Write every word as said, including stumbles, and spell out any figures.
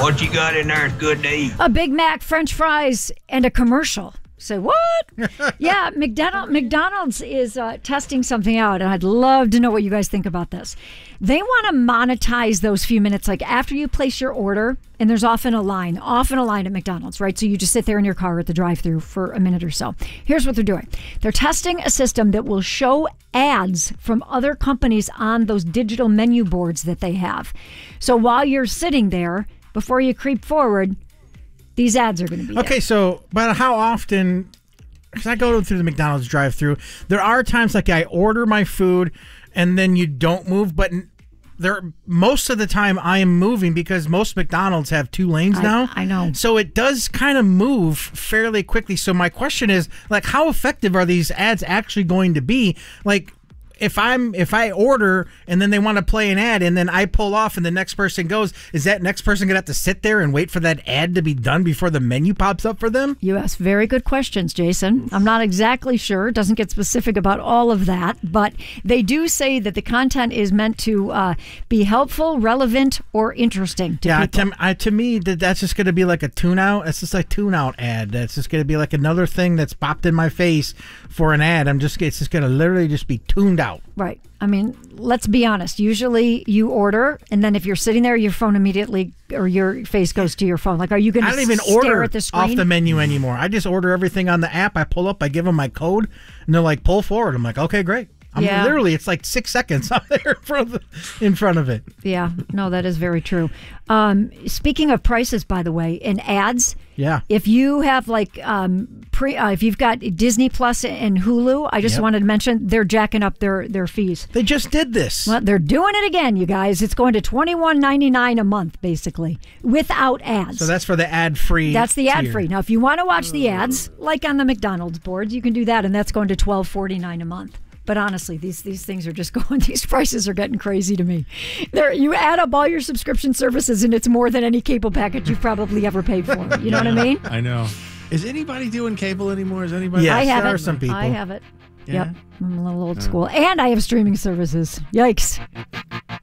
What you got in there is good to eat. A Big Mac, French fries, and a commercial. Say, what? Yeah, McDonald, McDonald's is uh, testing something out, and I'd love to know what you guys think about this. They want to monetize those few minutes, like after you place your order, and there's often a line, often a line at McDonald's, right? So you just sit there in your car at the drive-thru for a minute or so. Here's what they're doing. They're testing a system that will show ads from other companies on those digital menu boards that they have. So while you're sitting there, before you creep forward, these ads are going to be okay. there. So, but how often? Because I go through the McDonald's drive-thru, there are times like I order my food and then you don't move, but there most of the time I am moving because most McDonald's have two lanes I, now. I know. So it does kind of move fairly quickly. So my question is, like, how effective are these ads actually going to be? Like, If I'm if I order and then they want to play an ad and then I pull off and the next person goes, is that next person gonna have to sit there and wait for that ad to be done before the menu pops up for them? You ask very good questions, Jason. I'm not exactly sure. It doesn't get specific about all of that, but they do say that the content is meant to uh, be helpful, relevant, or interesting to yeah, people. to, I, to me, that that's just gonna be like a tune out. It's just like tune out ad. That's just gonna be like another thing that's popped in my face for an ad. I'm just it's just gonna literally just be tuned out. Right. I mean, let's be honest. Usually you order, and then if you're sitting there, your phone immediately, or your face goes to your phone. Like, are you going to I don't even stare order at the screen? off the menu anymore. I just order everything on the app. I pull up, I give them my code, and they're like, pull forward. I'm like, okay, great. I'm Yeah. literally, it's like six seconds out there in front of, the, in front of it. Yeah. No, that is very true. Um, speaking of prices, by the way, in ads, Yeah. if you have like um, pre, uh, if you've got Disney Plus and Hulu, I just Yep. wanted to mention they're jacking up their their fees. They just did this. Well, they're doing it again, you guys. It's going to twenty-one ninety-nine a month, basically, without ads. So that's for the ad-free That's the ad tier. free. Now, if you want to watch the ads, like on the McDonald's boards, you can do that, and that's going to twelve forty-nine a month. But honestly, these these things are just going. These prices are getting crazy to me. There, you add up all your subscription services, and it's more than any cable package you've probably ever paid for. You know what I mean? I know. Is anybody doing cable anymore? Is anybody? Yes, I have there it. are some people. I have it. Yeah. Yep. I'm a little old school, and I have streaming services. Yikes.